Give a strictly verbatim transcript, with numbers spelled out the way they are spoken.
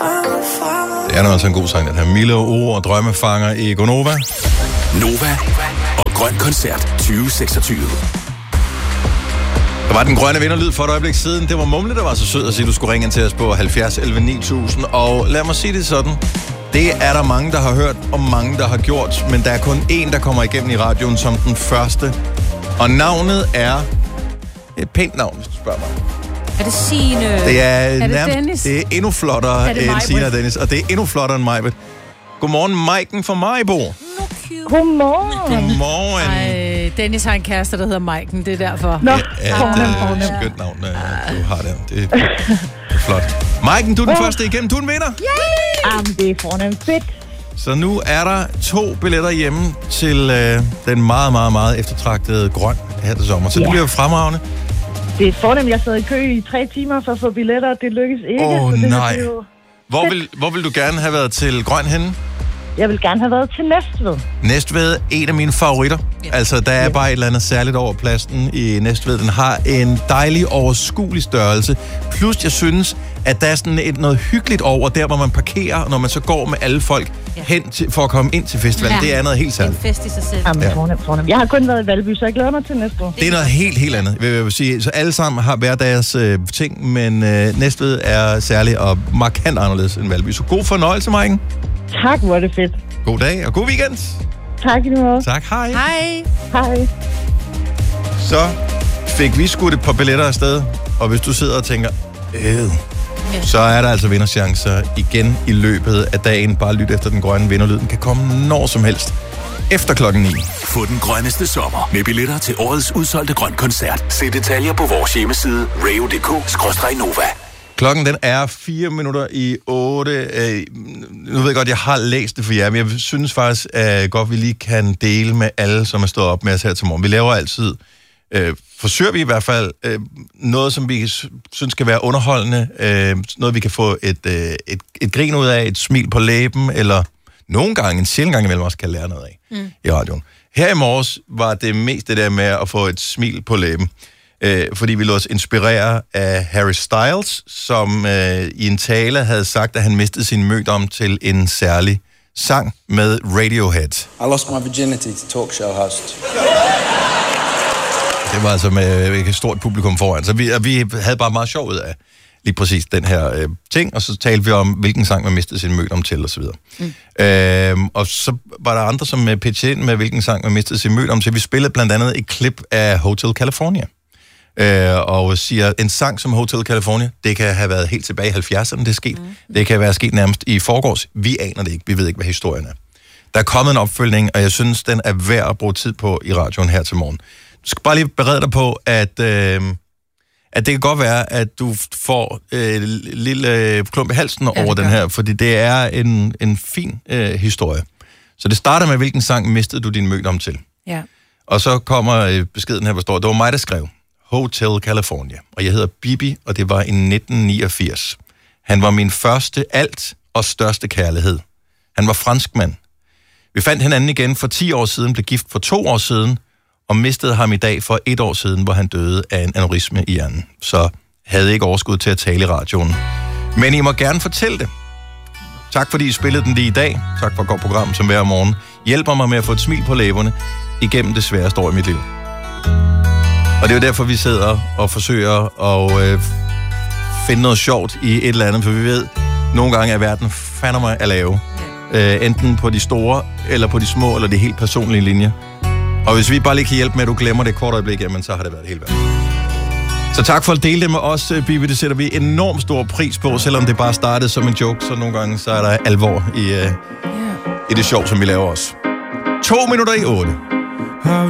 Det er altså en god sang, den her. Mille ord og drømmefanger i Gonova. Nova og Grøn Koncert tyve seksogtyve. Der var den grønne vinderlyd for et øjeblik siden. Det var Mumle, der var så sød at sige, at du skulle ringe ind til os på halvfjerds elleve ni tusind. Og lad mig sige det sådan. Det er der mange, der har hørt, og mange, der har gjort. Men der er kun én, der kommer igennem i radioen som den første. Og navnet er et pænt navn, hvis du spørger mig. Er det Signe? Det er, er det nærmest, Dennis? det er endnu flottere er det end Signe og Dennis. Og det er endnu flottere end Majbet. Godmorgen, Maiken fra Maribo. Godmorgen. Godmorgen. Ej, Dennis har en kæreste, der hedder Maiken. Det er derfor. Nå, Ja, det er et skønt navn, du har der. Det er flot. Maiken, du er den første igennem. Du er en vinder. Jamen, det er fornemt fedt. Så nu er der to billetter hjemme til øh, den meget, meget, meget eftertragtede grøn her til sommer. Så det Ja. bliver fremragende. Det er fornemt. Jeg sad i kø i tre timer for at få billetter. Det lykkes ikke. Åh, så det nej. er jo... Hvor vil, hvor vil du gerne have været til grøn henne? Jeg vil gerne have været til Næstved. Næstved, en af mine favoritter. Ja. Altså, der er bare et eller andet særligt over pladsen i Næstved. Den har en dejlig, overskuelig størrelse. Plus, jeg synes, at der er sådan et, noget hyggeligt over, der hvor man parkerer, når man så går med alle folk ja. hen til, for at komme ind til festivalen. Ja. Det er noget helt særligt. Det er en fest i sig selv. Jamen, Ja. fornemt, fornemt. Jeg har kun været i Valby, så jeg glæder mig til Næstved. Det er noget helt, helt andet, vil jeg sige. Så alle sammen har hver deres øh, ting, men øh, Næstved er særlig og markant anderledes end Valby. Så god fornøjelse, Maiken. Tak, hvor er det fedt. God dag og god weekend. Tak i lige måde. Tak, hej. Hej. Hej. Så fik vi skudt et par billetter afsted, og hvis du sidder og tænker, øh, så er der altså vinderchancer igen i løbet af dagen. Bare lyt efter den grønne vinderlyd. Den kan komme når som helst efter klokken ni. Få den grønneste sommer med billetter til årets udsolgte Grøn Koncert. Se detaljer på vores hjemmeside radio punktum d k skråstreg nova. Klokken den er fire minutter i otte. Øh, nu ved jeg godt, jeg har læst det for jer, men jeg synes faktisk, at godt vi lige kan dele med alle, som er stået op med os her til morgen. Vi laver altid, øh, forsøger vi i hvert fald, øh, noget, som vi synes skal være underholdende. Øh, noget, vi kan få et, øh, et, et grin ud af, et smil på læben, eller nogle gange, en sjældent gang imellem også kan lære noget af mm. i radioen. Her i morges var det mest det der med at få et smil på læben. Øh, fordi vi lod os inspirere af Harry Styles, som øh, i en tale havde sagt, at han mistede sin mødom til en særlig sang med Radiohead. I lost my virginity to talk show host. Det var altså med et stort publikum foran, så vi, vi havde bare meget sjov ud af lige præcis den her øh, ting, og så talte vi om, hvilken sang man mistede sin mødom til, og så videre. Mm. Øh, og så var der andre, som pitchede ind med, hvilken sang man mistede sin mødom til. Vi spillede blandt andet et klip af Hotel California. Øh, og siger, en sang som Hotel California, det kan have været helt tilbage i halvfjerdserne, det er sket. Mm. Det kan være sket nærmest i forgårs. Vi aner det ikke. Vi ved ikke, hvad historien er. Der er kommet en opfølgning, og jeg synes, den er værd at bruge tid på i radioen her til morgen. Du skal bare lige berede dig på, at, øh, at det kan godt være, at du får øh, lille klump i halsen ja, over den her, fordi det er en, en fin øh, historie. Så det starter med, hvilken sang mistede du din mødom til. Ja. Og så kommer øh, beskeden her, hvor står, det var mig, der skrev Hotel California, og jeg hedder Bibi, og det var i nitten niogfirs. Han var min første alt og største kærlighed. Han var franskmand. Vi fandt hinanden igen for ti år siden, blev gift for to år siden, og mistede ham i dag for et år siden, hvor han døde af en aneurisme i hjernen. Så havde ikke overskud til at tale i radioen. Men I må gerne fortælle det. Tak fordi I spillede den lige i dag. Tak for et godt program som hver morgen. Hjælper mig med at få et smil på læberne igennem det sværeste år i mit liv. Og det er jo derfor, vi sidder og forsøger at øh, finde noget sjovt i et eller andet, for vi ved, nogle gange er verden fandme mig at lave. Øh, enten på de store, eller på de små, eller de helt personlige linjer. Og hvis vi bare lige kan hjælpe med, at du glemmer det et kort øjeblik, jamen så har det været helt værd. Så tak for at dele det med os, Bibi. Det sætter vi enormt stor pris på, selvom det bare startede som en joke, så nogle gange så er der alvor i, øh, i det sjov, som vi laver os. To minutter i otte. How